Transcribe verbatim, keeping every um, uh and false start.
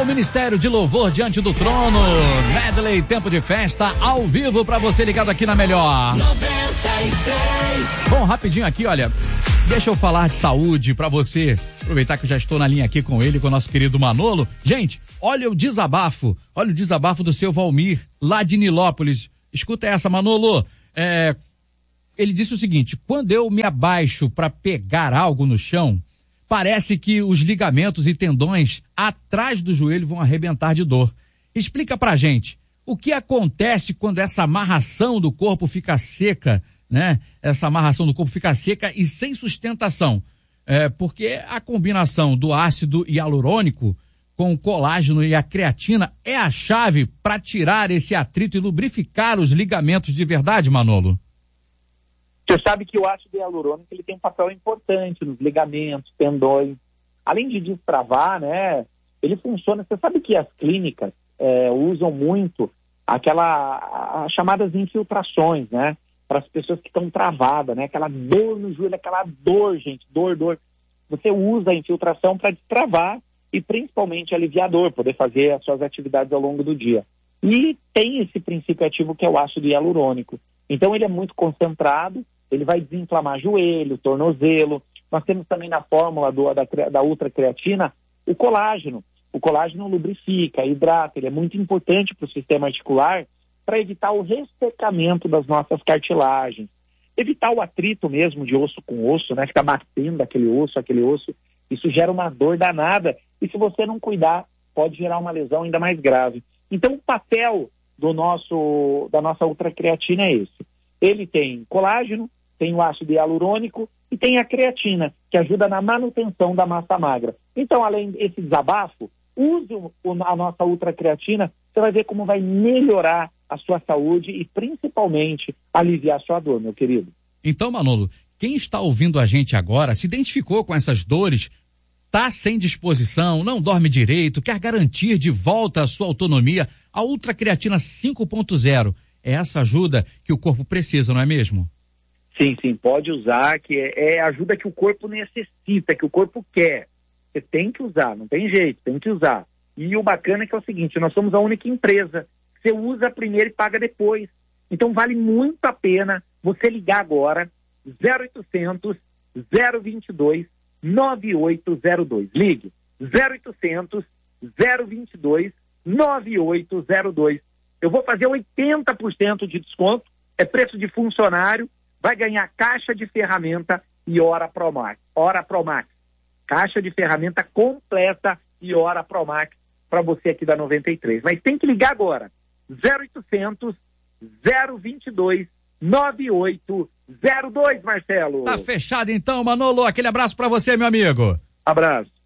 o Ministério de Louvor Diante do Trono. Medley, tempo de festa, ao vivo pra você ligado aqui na Melhor. noventa e três. Bom, rapidinho aqui, olha, deixa eu falar de saúde pra você. Aproveitar que eu já estou na linha aqui com ele, com o nosso querido Manolo. Gente, olha o desabafo, olha o desabafo do seu Valmir, lá de Nilópolis. Escuta essa, Manolo. É, ele disse o seguinte: quando eu me abaixo pra pegar algo no chão, parece que os ligamentos e tendões atrás do joelho vão arrebentar de dor. Explica pra gente, o que acontece quando essa amarração do corpo fica seca, né? Essa amarração do corpo fica seca e sem sustentação. É, porque a combinação do ácido hialurônico com o colágeno e a creatina é a chave para tirar esse atrito e lubrificar os ligamentos de verdade, Manolo? Você sabe que o ácido hialurônico ele tem um papel importante nos ligamentos, tendões. Além de destravar, né, ele funciona. Você sabe que as clínicas é, usam muito aquela as chamadas infiltrações, né, para as pessoas que estão travadas, né, aquela dor no joelho, aquela dor, gente, dor, dor. Você usa a infiltração para destravar e principalmente aliviar a dor, poder fazer as suas atividades ao longo do dia. E tem esse princípio ativo que é o ácido hialurônico. Então ele é muito concentrado, ele vai desinflamar joelho, tornozelo. Nós temos também na fórmula do, da, da ultracreatina o colágeno. O colágeno lubrifica, hidrata, ele é muito importante para o sistema articular para evitar o ressecamento das nossas cartilagens, evitar o atrito mesmo de osso com osso, né? Ficar batendo aquele osso, aquele osso, isso gera uma dor danada e se você não cuidar, pode gerar uma lesão ainda mais grave. Então o papel do nosso, da nossa ultracreatina é esse. Ele tem colágeno, tem o ácido hialurônico e tem a creatina, que ajuda na manutenção da massa magra. Então, além desse desabafo, use o, a nossa ultracreatina, você vai ver como vai melhorar a sua saúde e principalmente aliviar a sua dor, meu querido. Então, Manolo, quem está ouvindo a gente agora, se identificou com essas dores, está sem disposição, não dorme direito, quer garantir de volta a sua autonomia, a ultracreatina cinco ponto zero é essa ajuda que o corpo precisa, não é mesmo? Sim, sim, pode usar, que é, é a ajuda que o corpo necessita, que o corpo quer. Você tem que usar, não tem jeito, tem que usar. E o bacana é que é o seguinte, nós somos a única empresa, você usa primeiro e paga depois. Então vale muito a pena você ligar agora, zero oitocentos, zero vinte e dois, nove oito zero dois. Ligue, zero oitocentos, zero vinte e dois, nove oito zero dois. Eu vou fazer oitenta por cento de desconto, é preço de funcionário, vai ganhar caixa de ferramenta e hora Promax. Hora Promax. Caixa de ferramenta completa e hora Promax para você aqui da noventa e três. Mas tem que ligar agora. zero oitocentos, zero vinte e dois, nove oito zero dois, Marcelo. Tá fechado então, Manolo. Aquele abraço para você, meu amigo. Abraço.